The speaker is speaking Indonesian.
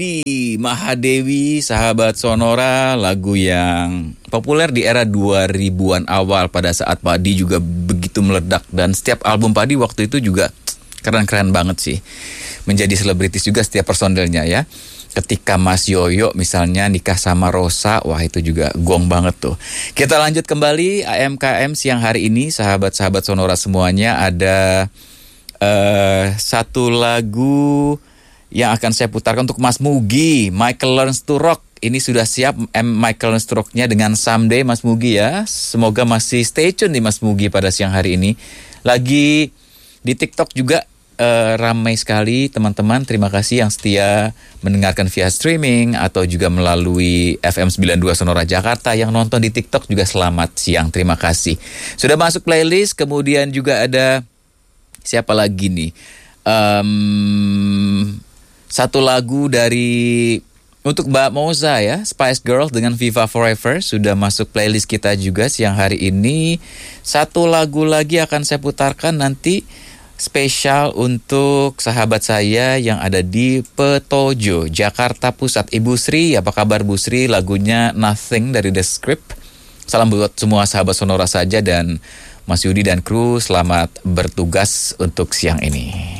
Di Mahadewi, sahabat Sonora, lagu yang populer di era 2000-an awal pada saat Padi juga begitu meledak. Dan setiap album Padi waktu itu juga keren-keren banget sih. Menjadi selebritis juga setiap personelnya ya. Ketika Mas Yoyo misalnya nikah sama Rosa, wah itu juga gong banget tuh. Kita lanjut kembali AMKM siang hari ini, sahabat-sahabat Sonora semuanya. Ada satu lagu yang akan saya putarkan untuk Mas Mugi, Michael Learns to Rock. Ini sudah siap Michael Learns to Rock-nya dengan Someday Mas Mugi ya. Semoga masih stay tune nih Mas Mugi pada siang hari ini. Lagi di TikTok juga ramai sekali teman-teman. Terima kasih yang setia mendengarkan via streaming atau juga melalui FM 92 Sonora Jakarta. Yang nonton di TikTok juga selamat siang, terima kasih. Sudah masuk playlist, kemudian juga ada siapa lagi nih? Satu lagu dari untuk Mbak Moza ya, Spice Girls dengan Viva Forever sudah masuk playlist kita juga siang hari ini. Satu lagu lagi akan saya putarkan nanti spesial untuk sahabat saya yang ada di Petojo, Jakarta Pusat. Ibu Sri, apa kabar Bu Sri? Lagunya Nothing dari The Script. Salam buat semua sahabat Sonora saja dan Mas Yudi dan kru, selamat bertugas untuk siang ini.